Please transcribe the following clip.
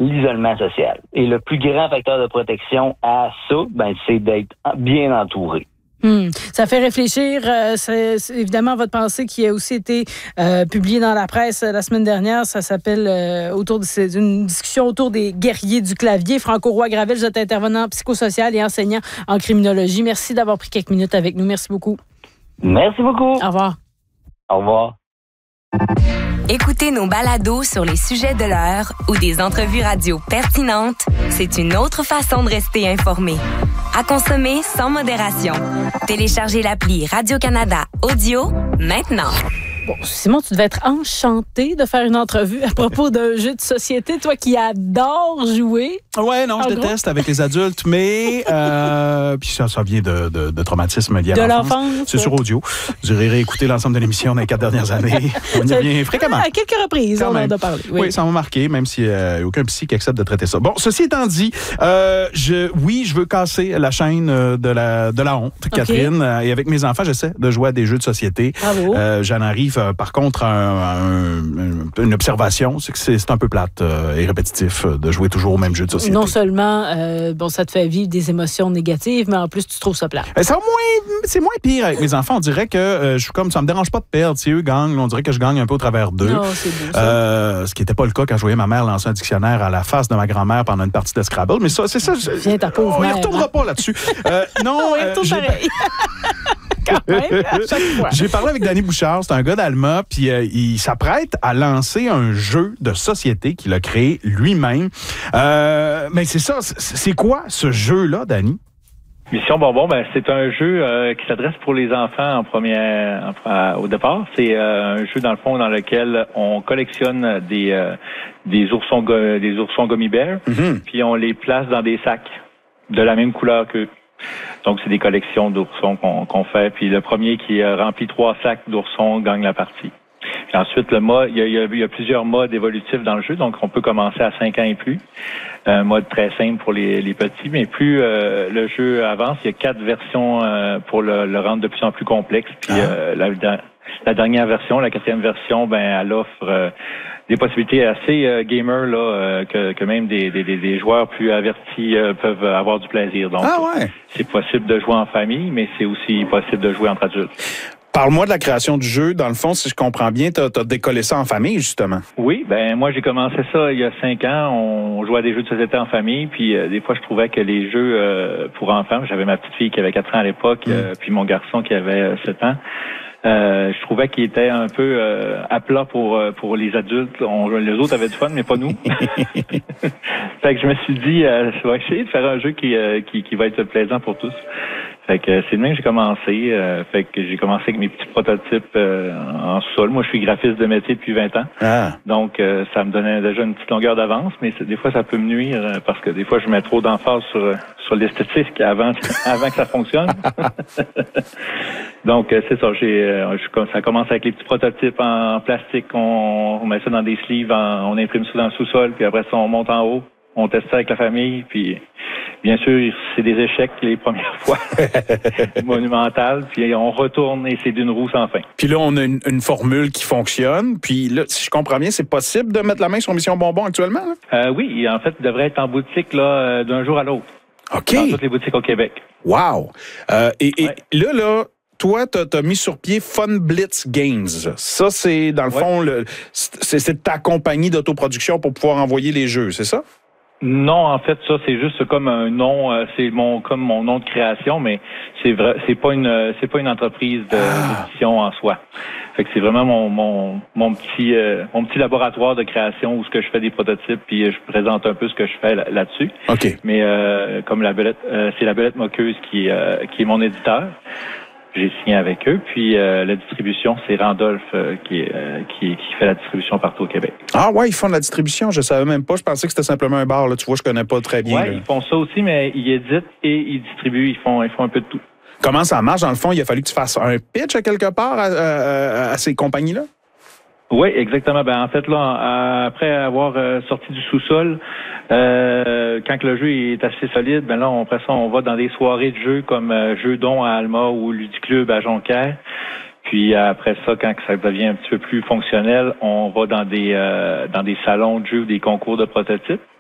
l'isolement social. Et le plus grand facteur de protection à ça, c'est d'être bien entouré. Ça fait réfléchir. C'est évidemment votre pensée qui a aussi été publiée dans la presse la semaine dernière. Ça s'appelle c'est une discussion autour des guerriers du clavier. Franco Roy-Gravel, vous êtes intervenant psychosocial et enseignant en criminologie. Merci d'avoir pris quelques minutes avec nous. Merci beaucoup. Merci beaucoup. Au revoir. Au revoir. Écoutez nos balados sur les sujets de l'heure ou des entrevues radio pertinentes, c'est une autre façon de rester informé. À consommer sans modération. Téléchargez l'appli Radio-Canada Audio maintenant. Bon, Simon, tu devais être enchanté de faire une entrevue à propos d'un jeu de société, toi qui adores jouer. Ouais, non, je déteste avec les adultes, mais puis ça vient de traumatisme lié à l'enfance. C'est sur audio. Vous aurez réécouté l'ensemble de l'émission dans les 4 dernières années. On y revient fréquemment. À quelques reprises, on en a parlé. Oui, ça m'a marqué, même s'il n'y a aucun psy qui accepte de traiter ça. Bon, ceci étant dit, je veux casser la chaîne de la honte, Catherine. Et avec mes enfants, j'essaie de jouer à des jeux de société. Bravo. J'en arrive, par contre, à une observation, c'est que c'est un peu plate et répétitif de jouer toujours au même jeu de société. Non seulement, ça te fait vivre des émotions négatives, mais en plus, tu trouves ça plate. C'est moins pire avec mes enfants. On dirait que je suis comme, ça me dérange pas de perdre. Si eux gagnent, on dirait que je gagne un peu au travers d'eux. Non, c'est beau, ça. Ce qui n'était pas le cas quand je voyais ma mère lancer un dictionnaire à la face de ma grand-mère pendant une partie de Scrabble. Mais ça, c'est ça. Viens ta pauvre mère. On ne retournera pas là-dessus. Non, pareil. Quand même, à chaque fois. J'ai parlé avec Danny Bouchard, c'est un gars d'Alma, puis il s'apprête à lancer un jeu de société qu'il a créé lui-même. Mais c'est ça, c'est quoi ce jeu-là, Danny? Mission Bonbon, c'est un jeu qui s'adresse pour les enfants au départ. C'est un jeu, dans le fond, dans lequel on collectionne des oursons gummy bears, puis on les place dans des sacs de la même couleur qu'eux. Donc, c'est des collections d'oursons qu'on fait. Puis le premier qui remplit 3 sacs d'oursons gagne la partie. Puis ensuite, il y a plusieurs modes évolutifs dans le jeu. Donc, on peut commencer à 5 ans et plus. Un mode très simple pour les petits. Mais plus le jeu avance, il y a 4 versions pour le rendre de plus en plus complexe. Puis la dernière version, la 4e version, elle offre des possibilités assez gamers là que même des joueurs plus avertis peuvent avoir du plaisir. Donc, c'est possible de jouer en famille, mais c'est aussi possible de jouer entre adultes. Parle-moi de la création du jeu. Dans le fond, si je comprends bien, t'as décollé ça en famille, justement. Oui, moi, j'ai commencé ça il y a 5 ans. On jouait à des jeux de société en famille, puis des fois, je trouvais que les jeux pour enfants, j'avais ma petite fille qui avait 4 ans à l'époque, puis mon garçon qui avait 7 ans. Je trouvais qu'il était un peu à plat pour les adultes. Les autres avaient du fun, mais pas nous. Fait que je me suis dit, je vais essayer de faire un jeu qui va être plaisant pour tous. Fait que c'est demain que j'ai commencé. Fait que j'ai commencé avec mes petits prototypes en sous-sol. Moi, je suis graphiste de métier depuis 20 ans. Donc, ça me donnait déjà une petite longueur d'avance, mais des fois, ça peut me nuire parce que des fois, je mets trop d'emphase sur l'esthétique avant que ça fonctionne. Donc, c'est ça. Ça commence avec les petits prototypes en plastique. On met ça dans des sleeves, on imprime ça dans le sous-sol, puis après ça, on monte en haut. On teste ça avec la famille, puis bien sûr, c'est des échecs les premières fois, monumentales, puis on retourne et c'est d'une roue sans fin. Puis là, on a une formule qui fonctionne, puis là, si je comprends bien, c'est possible de mettre la main sur Mission Bonbon actuellement? Oui, en fait, il devrait être en boutique là d'un jour à l'autre. OK. Dans toutes les boutiques au Québec. Wow! Là, toi, t'as mis sur pied Fun Blitz Games. Ça, c'est, dans le fond, c'est ta compagnie d'autoproduction pour pouvoir envoyer les jeux, c'est ça? Non, en fait, ça, c'est juste comme un nom, c'est comme mon nom de création, mais c'est pas une entreprise d'édition en soi. Fait que c'est vraiment mon petit laboratoire de création où ce que je fais des prototypes puis je présente un peu ce que je fais là-dessus. OK. Mais comme c'est la Belette Moqueuse qui est mon éditeur. J'ai signé avec eux, puis la distribution, c'est Randolph qui fait la distribution partout au Québec. Ah ouais, ils font de la distribution, je savais même pas, je pensais que c'était simplement un bar, là, tu vois, je connais pas très bien. Ouais, ils font ça aussi, mais ils éditent et ils distribuent, ils font un peu de tout. Comment ça marche? Dans le fond, il a fallu que tu fasses un pitch à quelque part à ces compagnies-là? Oui, exactement. En fait, là, après avoir sorti du sous-sol, quand le jeu est assez solide, après ça, on va dans des soirées de jeux comme Jeudon à Alma ou Ludiclub à Jonquière. Puis après ça, quand ça devient un petit peu plus fonctionnel, on va dans des salons de jeux, des concours de prototypes.